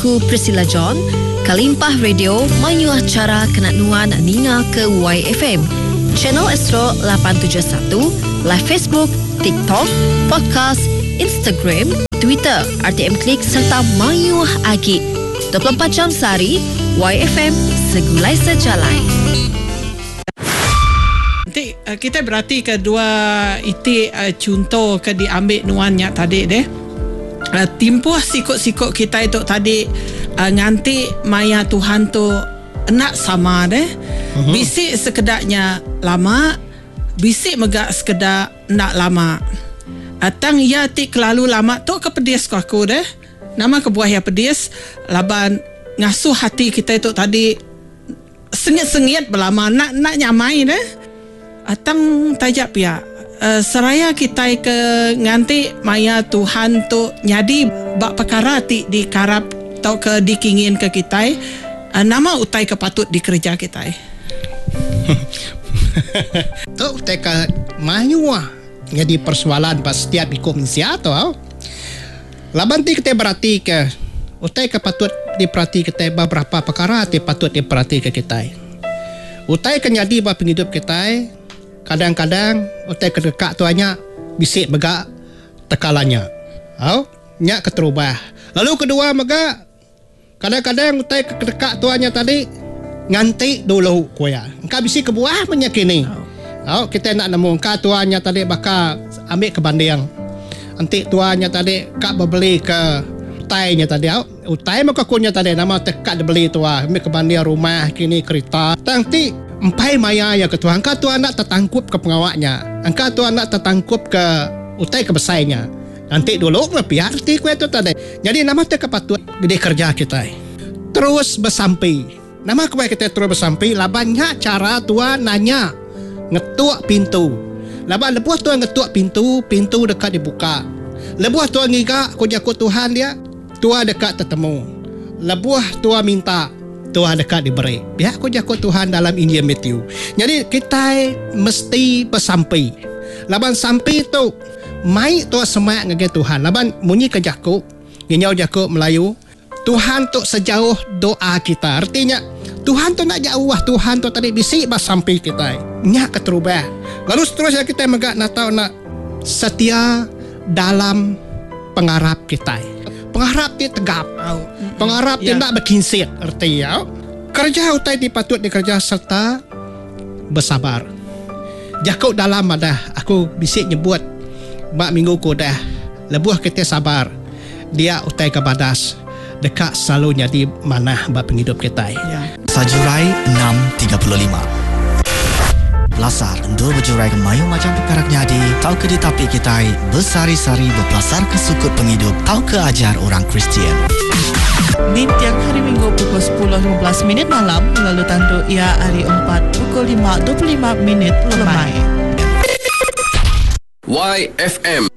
aku Priscilla John. Kalimpah Radio mayuh cara kenat nuan ninga ke YFM. Channel Astro 871, live Facebook, TikTok, podcast, Instagram, Twitter, RTM Klik serta mayuh agi. 24 jam sehari, YFM segulai sejalai. Nanti kita berarti kedua itu contoh ke diambil nuannya tadi deh. Timpuh sikut-sikut kita itu tadi nganti maya Tuhan tu nak sama deh. Bisik sekedaknya lama, bisik megak sekedar nak lama. Atang ia ti kelalu lama tu kepedis aku deh. Nama kebuah ya pedis laban ngasuh hati kita itu tadi sengit-sengit berlama nak nyamai deh. Atang tajak ya. Seraya kita ke nganti maya Tuhan tu nyadi bak perkara ti dikarap atau ke dikingin ke kita nama utai kepatut dikerja kita tu utai ke mayuah jadi persoalan pas setiap komisi atau laban ti kita berarti ke utai kepatut diperhati kita beberapa perkara ti patut diperhati ke kita utai ke nyadi bak penghidup kita. Kadang-kadang utai kedekak tuanya bisik megak tekalannya. Nyak keterubah. Lalu kedua megak kadang-kadang utai kedekak tuanya tadi nganti dulu kuya. Engkau bisik kebuah menyakini. Kita nak nemu engkau tuanya tadi bakal ambil ke bandiang. Nanti tuanya tadi kak berbeli ke utainya tadi. Utai muka kunya tadi nama tekak dibeli tua ambil ke bandiang rumah kini kereta. Nanti empai maya ya ketua angka tu anak tertangkup ke pengawaknya angka tu anak tertangkup ke utai ke besainya nanti dulu biar ti kue tu tadi jadi nama tu kepatut gede kerja kita terus bersampai nama kue kita terus bersampai labannya cara tua nanya ngetuk pintu laban lebuh tua ngetuk pintu dekat dibuka lebuh tua ngiga kujaku Tuhan dia tua dekat tertemu lebuh tua minta Tuhan dekat diberi. Biar aku jakut Tuhan dalam Injil Matthew. Jadi kita mesti bersampai. Laban sampai tu, mai tu semak ngege Tuhan. Laban munyi ke jakut, nginyau jakut Melayu. Tuhan tu sejauh doa kita. Artinya Tuhan tu nak jauh. Tuhan tu tadi bisik bersampai kita. Nyak keterubah. Lalu seterusnya kita megak nak tahu nak setia dalam pengharap kita. Pengharap dia tegap. Pengharap dia tak berkinsit. Artinya kerja utai dipatut dikerja serta bersabar. Jakut dalam dah aku bisik nyebut bak minggu ku dah lebuh kita sabar. Dia utai ke badas dekat selalu jadi mana bak penghidup kita. Sajurai 6.35 Belasar untuk berjurai ke mayu macam perkara nyadi. Tahu ke di tapi kita bersari-sari berpelasar ke sukut penghidup. Tahu ke ajar orang Kristian. Di tiap hari Minggu pukul 10.15 malam. Lalu tandu ia hari 4 pukul 5.25 lemai. YFM